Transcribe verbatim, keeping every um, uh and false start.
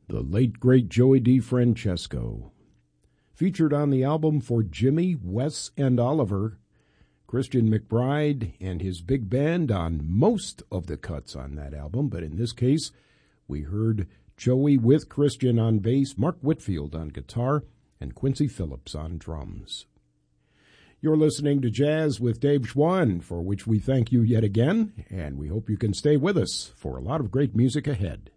the late, great Joey DeFrancesco. Featured on the album For Jimmy, Wes, and Oliver, Christian McBride and his big band on most of the cuts on that album, but in this case, we heard Joey with Christian on bass, Mark Whitfield on guitar, and Quincy Phillips on drums. You're listening to Jazz with Dave Schwann, for which we thank you yet again, and we hope you can stay with us for a lot of great music ahead.